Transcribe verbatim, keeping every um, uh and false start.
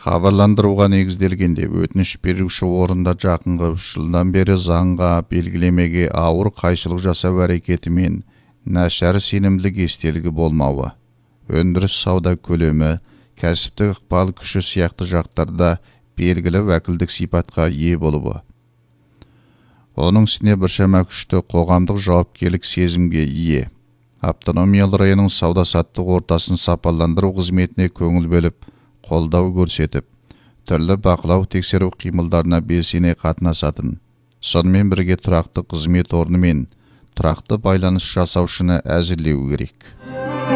Хабарландыруға негізделгенде өтініш беруші орында жақынғы үш жылдан бері заңға белгілемеге ауыр қайшылық жасау әрекеті мен нашар сенімділік естелігі болмауы, өндіріс сауда көлемі, кәсіптік ықпал күші сияқты жақтарда белгілі уәкілдік сипатқа ие болуы. Оның үстіне біршама күшті қоғамдық жауапкерлік сезімге ие. Автономиялы районның сауда-саттық ортасын сапаландыру қызметіне көңіл бөліп, қолдау көрсетіп, түрлі бақылау тексеру қимылдарына белсене қатынасатын, сонымен бірге тұрақты қызмет орны мен тұрақты байланыс жасаушыны әзірлеу керек.